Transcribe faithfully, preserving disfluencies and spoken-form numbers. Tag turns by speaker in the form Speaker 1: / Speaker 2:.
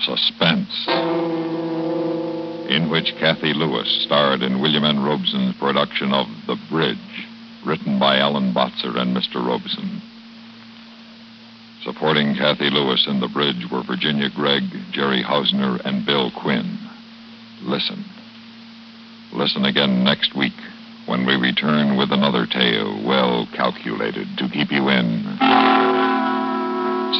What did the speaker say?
Speaker 1: Suspense, in which Kathy Lewis starred in William N. Robeson's production of The Bridge, written by Alan Botzer and Mister Robeson. Supporting Kathy Lewis in The Bridge were Virginia Gregg, Jerry Hausner, and Bill Quinn. Listen. Listen again next week when we return with another tale well calculated to keep you in